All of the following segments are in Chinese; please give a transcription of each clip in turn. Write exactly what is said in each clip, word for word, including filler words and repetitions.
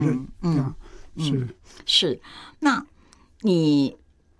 嗯嗯，这样是、 嗯、是。那你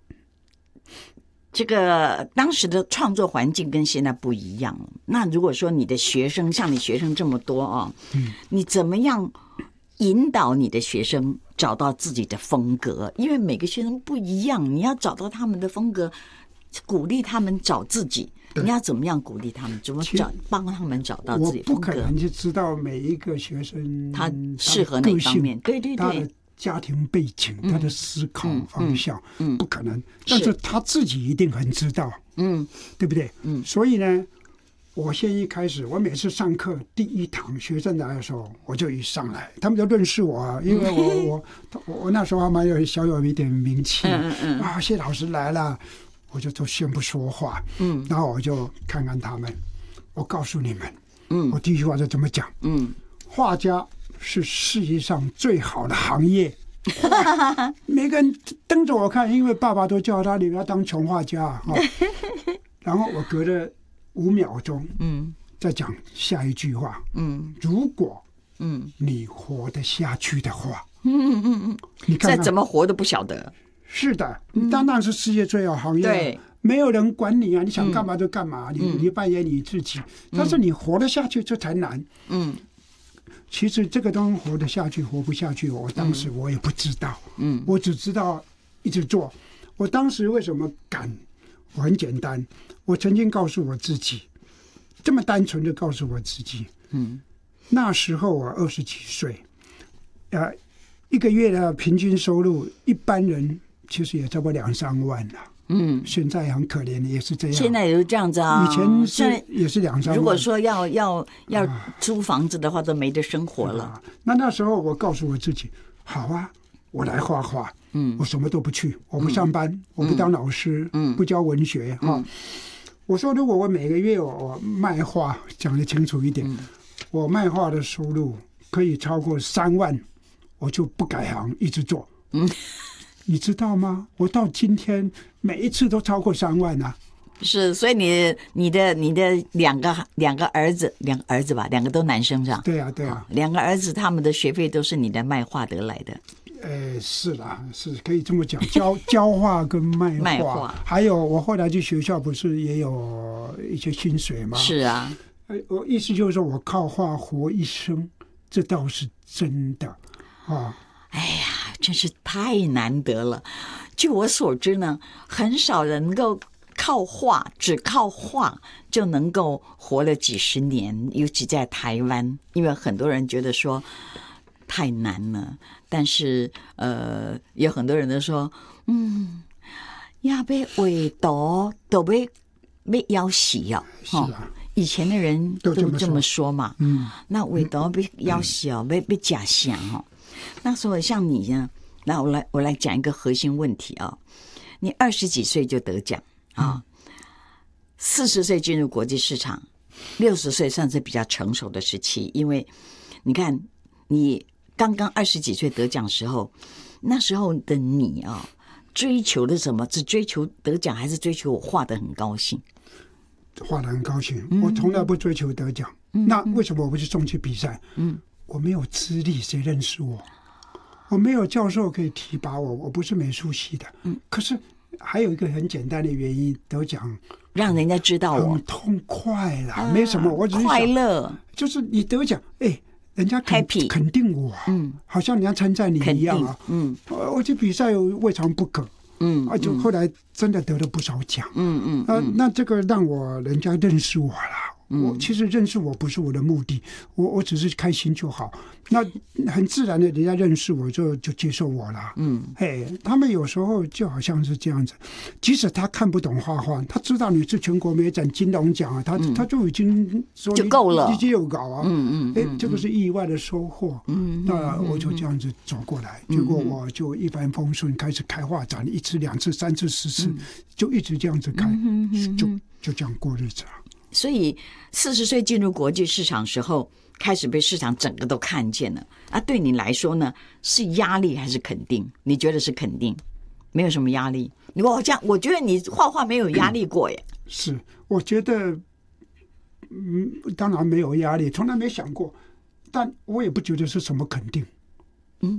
这个当时的创作环境跟现在不一样，那如果说你的学生像你学生这么多啊、哦嗯，你怎么样引导你的学生找到自己的风格？因为每个学生不一样，你要找到他们的风格，鼓励他们找自己。你要怎么样鼓励他们？怎么找帮他们找到自己风格？ 我不可能就知道每一个学生他适合哪方面，对对对， 他的家庭背景、嗯、他的思考方向、嗯嗯、不可能，但是他自己一定很知道，嗯，对不对？嗯，所以呢，我先一开始，我每次上课第一堂学生来的时候，我就一上来，他们就认识我啊，因为我我我那时候还蛮有小有一点名气，嗯嗯嗯，啊，谢老师来了。我就都先不说话，嗯，然后我就看看他们。我告诉你们，嗯，我第一句话就这么讲，嗯，画家是世界上最好的行业。每个人瞪着我看，因为爸爸都叫他你要当穷画家、哦、然后我隔了五秒钟，嗯，再讲下一句话，嗯，如果嗯你活得下去的话，嗯嗯嗯，你看看再怎么活都不晓得。 是的，你当然是世界最好行业、啊嗯，没有人管你啊，你想干嘛就干嘛，嗯、你你扮演你自己、嗯，但是你活得下去这才难。嗯，其实这个东西活得下去活不下去，我当时我也不知道，嗯，我只知道一直做。我当时为什么敢？我很简单，我曾经告诉我自己，这么单纯的告诉我自己，嗯，那时候我二十几岁，呃，一个月的平均收入，一般人。其实也差不多两三万了，嗯，现在很可怜，也是这样。 现在也是这样子啊， 以前是也是两三万。 如果说要要要租房子的话，都没得生活了、啊。 那那时候我告诉我自己，好啊，我来画画，嗯，我什么都不去，我不上班，嗯、我不当老师，嗯，不教文学哈、嗯。我说，如果我每个月我卖画，讲得清楚一点，嗯、我卖画的收入可以超过三万，我就不改行，一直做，嗯。你知道吗？我到今天每一次都超过三万啊！ 是，所以你你的你的两个两个儿子，两个儿子吧，两个都男生是吧？ 对啊，对啊， 两个儿子他们的学费都是你的卖画得来的。 呃，是啦，是可以这么讲，教教画跟卖画， 卖画， 还有我后来去学校不是也有一些薪水吗？ 是啊， 呃，我意思就是说我靠画活一生，这倒是真的啊。 哎呀，真是太难得了！据我所知呢，很少人能够靠画，只靠画就能够活了几十年，尤其在台湾，因为很多人觉得说太难了。但是呃，有很多人都说，嗯，要被围读都被被要死哦。 是啊。 以前的人都这么说嘛。嗯。那围读被要死哦，被被假想哦。那时候像你呢，那我来我来讲一个核心问题啊、哦，你二十几岁就得奖啊，四十岁进入国际市场，六十岁算是比较成熟的时期，因为你看你刚刚二十几岁得奖时候，那时候的你啊、哦，追求的什么？只追求得奖，还是追求我画得很高兴？ 画得很高兴，嗯、我从来不追求得奖、嗯。那为什么我不去送去比赛？嗯。我没有资历，谁认识我？我没有教授可以提拔我，我不是美术系的。嗯，可是还有一个很简单的原因，得奖让人家知道我很痛快啦、啊，没什么，我只是快乐， 就是你得奖，哎，人家肯肯定我，嗯，好像人家称赞你一样啊，嗯，我去比赛未尝不可，嗯，而且后来真的得了不少奖，嗯嗯，啊，那这个让我人家认识我了。我其实认识我不是我的目的，我我只是开心就好。那很自然的，人家认识我就就接受我了。嗯，嘿，他们有时候就好像是这样子，即使他看不懂画画，他知道你是全国美展金龙奖啊，他、嗯、他就已经说就够了， 已经有搞啊。 嗯嗯， 哎，这个是意外的收获。嗯，那我就这样子走过来，嗯、结果我就一帆风顺，开始开画展，一次、两次、三次、十次，嗯、就一直这样子开，嗯嗯、就就这样过日子了。 所以四十岁进入国际市场时候，开始被市场整个都看见了啊！对你来说呢，是压力还是肯定？你觉得是肯定，没有什么压力。我这样，我觉得你画画没有压力过耶。 是，我觉得，嗯，当然没有压力，从来没想过，但我也不觉得是什么肯定。